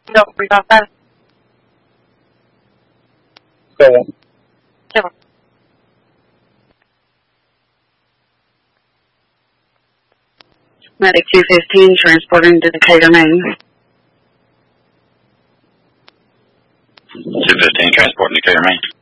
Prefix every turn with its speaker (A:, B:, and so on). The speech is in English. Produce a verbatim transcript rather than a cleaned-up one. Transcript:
A: Don't worry about that.
B: Seven.
A: Seven. Medic two fifteen, transporting to Decatur, Maine.
C: two fifteen, transporting to Decatur, Maine.